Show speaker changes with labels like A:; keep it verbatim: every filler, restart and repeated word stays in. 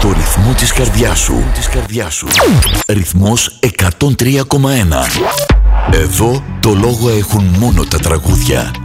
A: το ρυθμό της καρδιάς σου. Της καρδιάς σου. Ρυθμός εκατόν τρία κόμμα ένα. Εδώ το λόγο έχουν μόνο τα τραγούδια.